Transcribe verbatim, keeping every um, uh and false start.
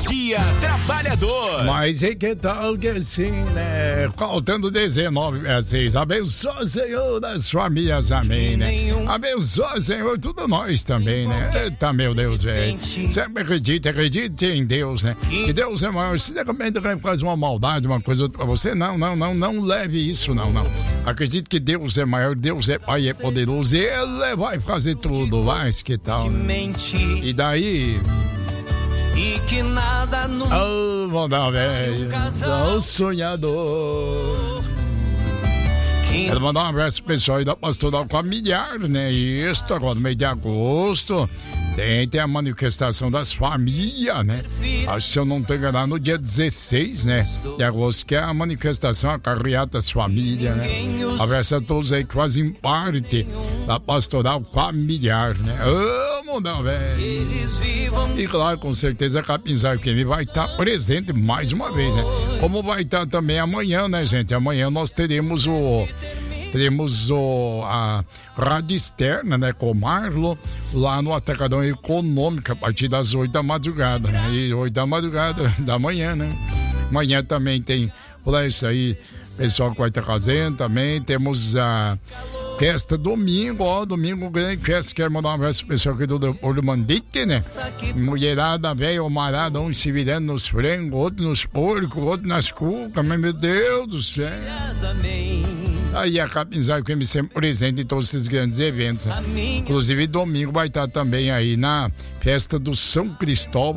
Dia Trabalhador. Mas e que tal que assim, né? Faltando dezenove às seis. Abençoa, Senhor, das famílias, amém, né? Abençoa, Senhor, tudo nós também, né? Eita, meu Deus, velho. Sempre acredite, acredite em Deus, né? Que Deus é maior. Se de repente alguém faz uma maldade, uma coisa pra você, não, não, não, não leve isso, não, não. Acredite que Deus é maior, Deus é Pai, é poderoso, e Ele vai fazer tudo, mas que tal, né? E daí... E que nada nunca. Oh, mandar velho, o sonhador. Quero mandar um abraço pro pessoal aí da Pastoral Familiar, né? Isso, agora no mês de agosto tem, tem a manifestação das famílias, né? Acho que se eu não tô enganado, no dia dezesseis, né? De agosto, que é a manifestação, a carreata das famílias, né? Abraço a todos aí que fazem parte da Pastoral Familiar, né? Ô, mundão, velho. E claro, com certeza a Capinzar F M vai estar presente mais uma vez, né? Como vai estar também amanhã, né, gente? Amanhã nós teremos o... Teremos o, a rádio externa, né, com o Marlo, lá no Atacadão Econômico, a partir das oito da madrugada, né? E oito da madrugada da manhã, né? Amanhã também tem, por isso aí, pessoal que vai estar fazendo também. Temos a festa domingo, ó, domingo, grande festa. Quero mandar um abraço pro pessoal aqui do Porto Mandique, né? Mulherada, velho, homarada, um se virando nos frangos, outro nos porcos, outro nas cucas, mas meu Deus do céu. Aí a Capinzar F M sempre presente em todos esses grandes eventos, né? Inclusive domingo vai estar também aí na festa do São Cristóvão,